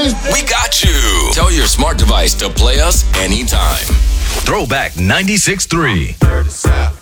days? We got you. Tell your smart device to play us anytime. Throwback 96.3. Dirty South.